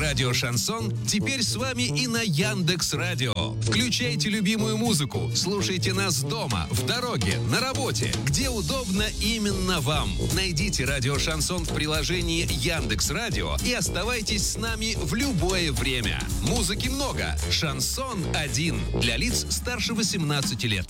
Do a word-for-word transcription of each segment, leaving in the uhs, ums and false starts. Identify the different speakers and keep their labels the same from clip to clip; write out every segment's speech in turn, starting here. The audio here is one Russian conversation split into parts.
Speaker 1: Радио Шансон теперь с вами и на Яндекс.Радио. Включайте любимую музыку, слушайте нас дома, в дороге, на работе, где удобно именно вам. Найдите Радио Шансон в приложении Яндекс.Радио и оставайтесь с нами в любое время. Музыки много. Шансон один для лиц старше восемнадцати лет.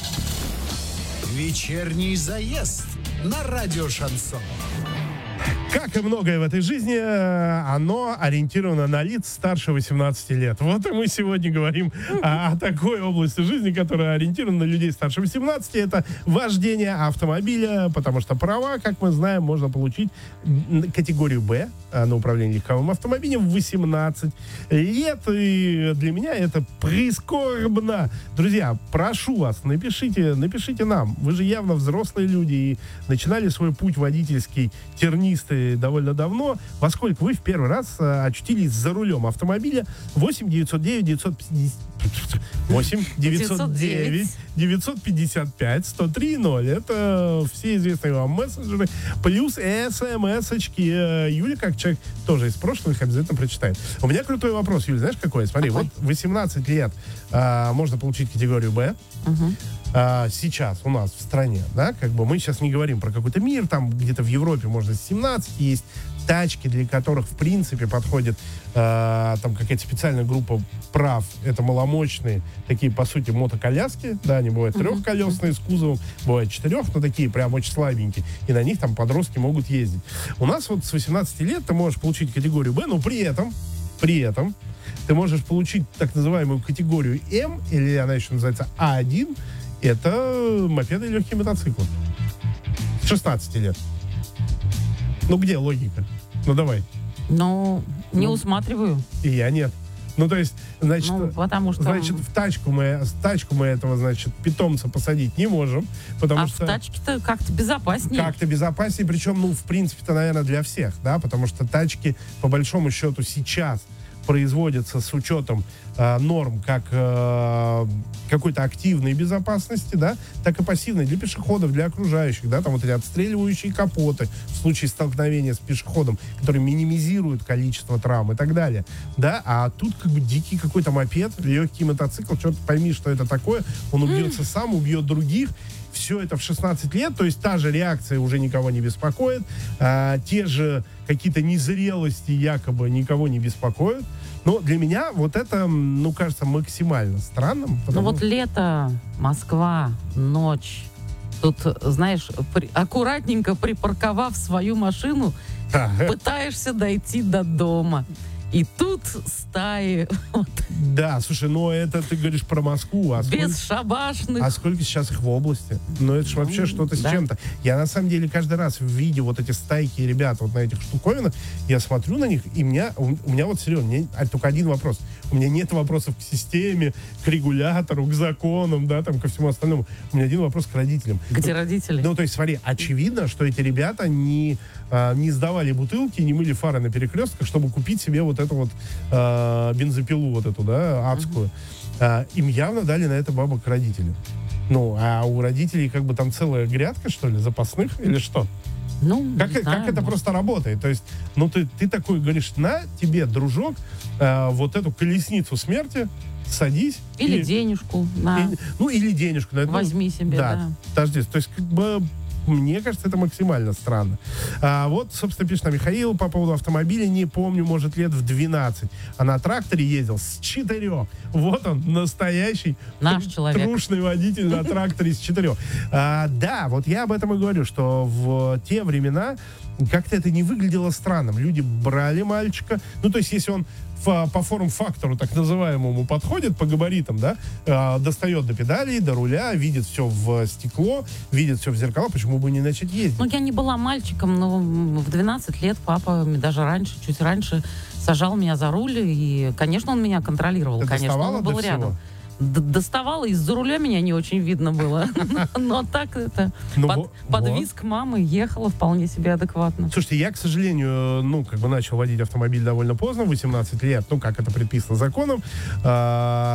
Speaker 2: Вечерний заезд на Радио Шансон.
Speaker 3: Как и многое в этой жизни, оно ориентировано на лиц старше восемнадцати лет. Вот и мы сегодня говорим о, о такой области жизни, которая ориентирована на людей старше восемнадцати. Это вождение автомобиля, потому что права, как мы знаем, можно получить категорию «Б» на управление легковым автомобилем в восемнадцать лет. И для меня это прискорбно. Друзья, прошу вас, напишите, напишите нам. Вы же явно взрослые люди и начинали свой путь водительский тернистый довольно давно. Во сколько вы в первый раз а, очутились за рулем автомобиля? восемь девятьсот девять девятьсот пятьдесят восемь девятьсот девять девятьсот пятьдесят пять сто три ноль. Это все известные вам мессенджеры. Плюс смс-очки. Юля, как человек тоже из прошлого, их обязательно прочитает. У меня крутой вопрос, Юля, знаешь, какой? Смотри, какой? Вот восемнадцать лет а, можно получить категорию «Б». Угу. А, сейчас у нас в стране, да, как бы мы сейчас не говорим про какой-то мир, там где-то в Европе можно с семнадцати есть тачки, для которых в принципе подходит э, там какая-то специальная группа прав. Это маломощные, такие, по сути, мотоколяски. Да, они бывают uh-huh. трехколесные с кузовом, бывают четырех, но такие прям очень слабенькие. И на них там подростки могут ездить. У нас вот с восемнадцати лет ты можешь получить категорию «Б», но при этом, при этом ты можешь получить так называемую категорию «М», или она еще называется А один. Это мопеды и легкие мотоциклы. С шестнадцати лет. Ну, где логика? Ну, давай.
Speaker 4: Ну, не ну, усматриваю.
Speaker 3: И я нет. Ну, то есть, значит,
Speaker 4: ну, потому что...
Speaker 3: значит в, тачку мы, в тачку мы этого, значит, питомца посадить не можем, потому
Speaker 4: а
Speaker 3: что...
Speaker 4: в тачке-то как-то безопаснее.
Speaker 3: Как-то безопаснее, причем, ну, в принципе-то, наверное, для всех, да, потому что тачки, по большому счету, сейчас производятся с учетом э, норм как э, какой-то активной безопасности, да, так и пассивной для пешеходов, для окружающих, да, там вот эти отстреливающие капоты в случае столкновения с пешеходом, которые минимизируют количество травм и так далее, да, а тут как бы дикий какой-то мопед, легкий мотоцикл, черт пойми, что это такое, он убьется сам, убьет других. Все это в шестнадцать лет, то есть та же реакция уже никого не беспокоит, а, те же какие-то незрелости якобы никого не беспокоят. Но для меня вот это, ну, кажется максимально странным.
Speaker 4: Потому... Ну вот лето, Москва, ночь. Тут, знаешь, при... аккуратненько припарковав свою машину, а, пытаешься дойти до дома. И тут стаи.
Speaker 3: Да, слушай, ну это ты говоришь про Москву. А сколько,
Speaker 4: бесшабашных.
Speaker 3: А сколько сейчас их в области? Ну это же вообще ну, что-то с да. чем-то. Я на самом деле каждый раз видя вот эти стайки ребят вот на этих штуковинах, я смотрю на них, и меня, у, у меня вот серьезно, мне только один вопрос. У меня нет вопросов к системе, к регулятору, к законам, да, там, ко всему остальному. У меня один вопрос к родителям.
Speaker 4: Где родители?
Speaker 3: Ну, то есть, смотри, очевидно, что эти ребята не, а, не сдавали бутылки, не мыли фары на перекрестках, чтобы купить себе вот эту вот а, бензопилу, вот эту, да, адскую. Uh-huh. А, им явно дали на это бабок родители. Ну, а у родителей как бы там целая грядка, что ли, запасных или что?
Speaker 4: Ну,
Speaker 3: как,
Speaker 4: знаю,
Speaker 3: как это
Speaker 4: может.
Speaker 3: просто работает? То есть, ну, ты, ты такой говоришь, на тебе, дружок, э, вот эту колесницу смерти, садись.
Speaker 4: Или
Speaker 3: и,
Speaker 4: денежку, на.
Speaker 3: И, ну, или денежку. На,
Speaker 4: возьми
Speaker 3: ну,
Speaker 4: себе,
Speaker 3: да.
Speaker 4: да.
Speaker 3: Подожди, то есть, как бы, мне кажется, это максимально странно. А, вот, собственно, пишет нам Михаил по поводу автомобиля. Не помню, может, лет в двенадцать. А на тракторе ездил с четырех. Вот он, настоящий
Speaker 4: наш человек.
Speaker 3: Трушный водитель на тракторе с четырех. А, да, вот я об этом и говорю, что в те времена как-то это не выглядело странным. Люди брали мальчика. Ну, то есть, если он по, по форм-фактору, так называемому, подходит по габаритам, да, э, достает до педалей, до руля, видит все в стекло, видит все в зеркала, почему бы не начать ездить?
Speaker 4: Ну, я не была мальчиком, но в двенадцать лет папа, даже раньше, чуть раньше, сажал меня за руль, и, конечно, он меня контролировал,
Speaker 3: Ты
Speaker 4: конечно, он был рядом.
Speaker 3: Всего?
Speaker 4: Доставала, из-за руля меня не очень видно было. Но так это... Под визг мамы ехала вполне себе адекватно.
Speaker 3: Слушайте, я, к сожалению, ну, как бы начал водить автомобиль довольно поздно, восемнадцать лет, ну, как это предписано законом.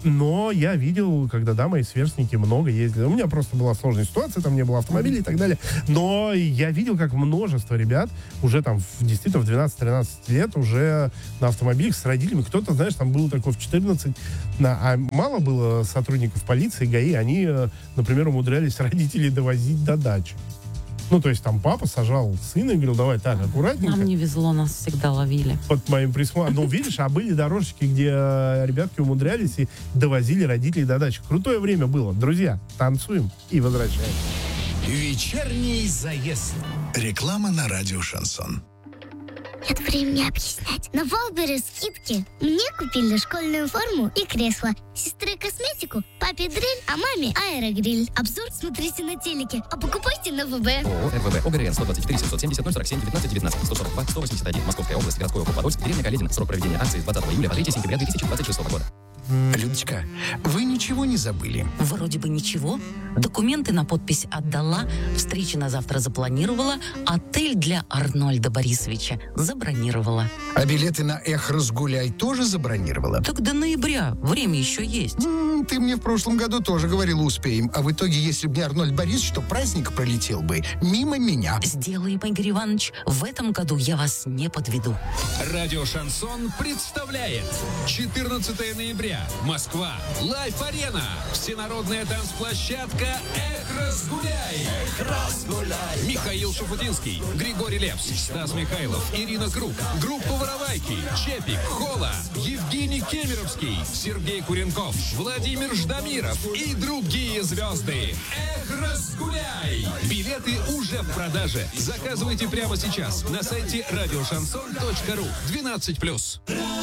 Speaker 3: но я видел, когда, да, мои сверстники много ездили. У меня просто была сложная ситуация, там не было автомобилей и так далее. Но я видел, как множество ребят уже там в, действительно в двенадцать-тринадцать лет уже на автомобилях с родителями. Кто-то, знаешь, там было такое в четырнадцать. На, а мало было сотрудников полиции, ГАИ. Они, например, умудрялись родителей довозить до дачи. Ну, то есть там папа сажал сына и говорил, давай так, аккуратненько.
Speaker 4: Нам не везло, нас всегда ловили.
Speaker 3: Под моим присмотром. Ну, видишь, а были дорожечки, где ребятки умудрялись и довозили родителей до дачи. Крутое время было. Друзья, танцуем и возвращаемся.
Speaker 2: Вечерний заезд.
Speaker 5: Реклама на радио «Шансон».
Speaker 6: Нет времени объяснять. На Валбере скидки. Мне купили школьную форму и кресло. Сестре косметику, папе дрель, а маме аэрогриль. Обзор смотрите на телеке, а покупайте на ВБ.
Speaker 7: ООО РВБ ОГРН сто двадцать четыре семьсот семьдесят ноль сорок семь девятнадцать девятнадцать сто сорок два сто восемьдесят один Московская область, городской округ Подольск, деревня Каледина. Срок проведения акции с двадцатого июля по третьего сентября две тысячи двадцать шестого года.
Speaker 2: Людочка, вы ничего не забыли?
Speaker 8: Вроде бы ничего. Документы на подпись отдала, встречи на завтра запланировала, отель для Арнольда Борисовича забронировала.
Speaker 2: А билеты на «Эх, разгуляй» тоже забронировала?
Speaker 8: Так до ноября, время еще есть.
Speaker 2: М-м, ты мне в прошлом году тоже говорила, успеем. А в итоге, если бы не Арнольд Борисович, то праздник пролетел бы мимо меня.
Speaker 8: Сделаем, Игорь Иванович, в этом году я вас не подведу.
Speaker 1: Радио «Шансон» представляет четырнадцатого ноября. Москва. Лайф-арена. Всенародная танцплощадка «Эх, разгуляй». Эх, разгуляй. Михаил Шуфутинский, Григорий Лепс, Стас Михайлов, Ирина Круг, группа «Воровайки», Чепик, Хола, Евгений Кемеровский, Сергей Куренков, Владимир Ждамиров и другие звезды. Эх, разгуляй. Билеты уже в продаже. Заказывайте прямо сейчас на сайте радиошансон точка ру. двенадцать плюс.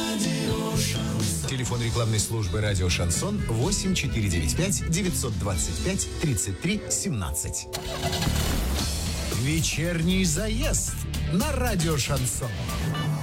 Speaker 9: Телефон рекламной службы «Радио Шансон» восемь четыре девять пять девятьсот двадцать пять тридцать три семнадцать.
Speaker 2: Вечерний заезд на радио «Шансон».